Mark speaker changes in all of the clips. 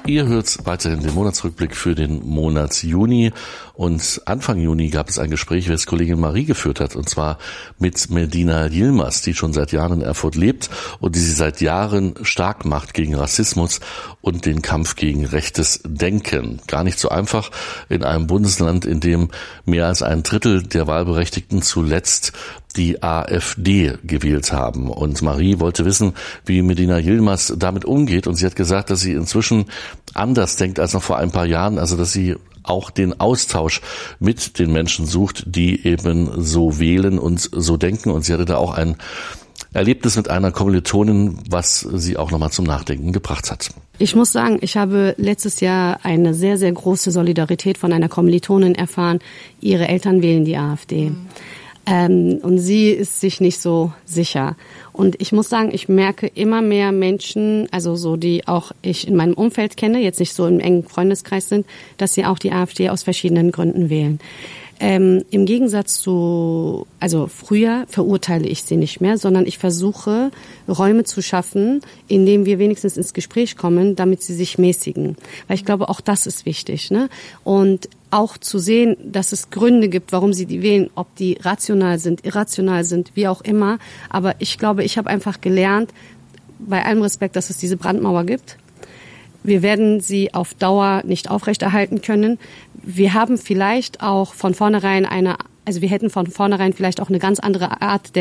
Speaker 1: Ihr hört weiterhin den Monatsrückblick für den Monat Juni. Und Anfang Juni gab es ein Gespräch, das Kollegin Marie geführt hat, und zwar mit Medina Yilmaz, die schon seit Jahren in Erfurt lebt und die sie seit Jahren stark macht gegen Rassismus und den Kampf gegen rechtes Denken. Gar nicht so einfach in einem Bundesland, in dem mehr als ein Drittel der Wahlberechtigten zuletzt die AfD gewählt haben. Und Marie wollte wissen, wie Medina Yilmaz damit umgeht. Und sie hat gesagt, dass sie inzwischen anders denkt als noch vor ein paar Jahren. Also, dass sie auch den Austausch mit den Menschen sucht, die eben so wählen und so denken. Und sie hatte da auch ein Erlebnis mit einer Kommilitonin, was sie auch nochmal zum Nachdenken gebracht hat.
Speaker 2: Ich muss sagen, ich habe letztes Jahr eine sehr, sehr große Solidarität von einer Kommilitonin erfahren. Ihre Eltern wählen die AfD. Und sie ist sich nicht so sicher. Und ich muss sagen, ich merke immer mehr Menschen, also so, die auch ich in meinem Umfeld kenne, jetzt nicht so im engen Freundeskreis sind, dass sie auch die AfD aus verschiedenen Gründen wählen. Im Gegensatz zu, also früher verurteile ich sie nicht mehr, sondern ich versuche, Räume zu schaffen, in denen wir wenigstens ins Gespräch kommen, damit sie sich mäßigen. Weil ich glaube, auch das ist wichtig, ne? Und auch zu sehen, dass es Gründe gibt, warum sie die wählen, ob die rational sind, irrational sind, wie auch immer. Aber ich glaube, ich habe einfach gelernt, bei allem Respekt, dass es diese Brandmauer gibt. Wir werden sie auf Dauer nicht aufrechterhalten können. Wir haben vielleicht auch von vornherein wir hätten von vornherein vielleicht auch eine ganz andere Art,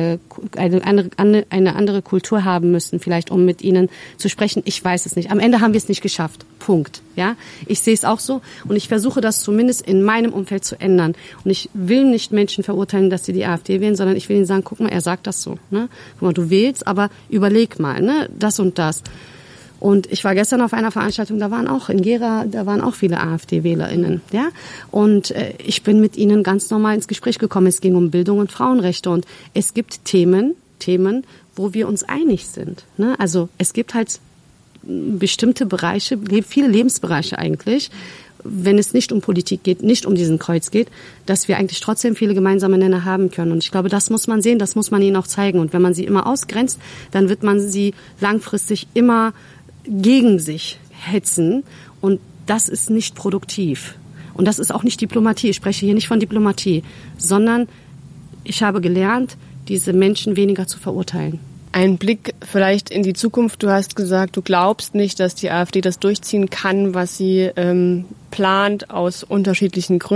Speaker 2: eine andere Kultur haben müssen, vielleicht um mit ihnen zu sprechen. Ich weiß es nicht. Am Ende haben wir es nicht geschafft. Punkt. Ja, ich sehe es auch so und ich versuche das zumindest in meinem Umfeld zu ändern. Und ich will nicht Menschen verurteilen, dass sie die AfD wählen, sondern ich will ihnen sagen, guck mal, er sagt das so. Ne? Guck mal, du wählst, aber überleg mal, ne, das und das. Und ich war gestern auf einer Veranstaltung, da waren auch in Gera, da waren auch viele AfD-WählerInnen, ja. Und ich bin mit ihnen ganz normal ins Gespräch gekommen. Es ging um Bildung und Frauenrechte und es gibt Themen, wo wir uns einig sind. Ne? Also es gibt halt bestimmte Bereiche, viele Lebensbereiche eigentlich, wenn es nicht um Politik geht, nicht um diesen Kreuz geht, dass wir eigentlich trotzdem viele gemeinsame Nenner haben können. Und ich glaube, das muss man sehen, das muss man ihnen auch zeigen. Und wenn man sie immer ausgrenzt, dann wird man sie langfristig immer gegen sich hetzen und das ist nicht produktiv. Und das ist auch nicht Diplomatie. Ich spreche hier nicht von Diplomatie, sondern ich habe gelernt, diese Menschen weniger zu verurteilen.
Speaker 3: Ein Blick vielleicht in die Zukunft. Du hast gesagt, du glaubst nicht, dass die AfD das durchziehen kann, was sie plant, aus unterschiedlichen Gründen.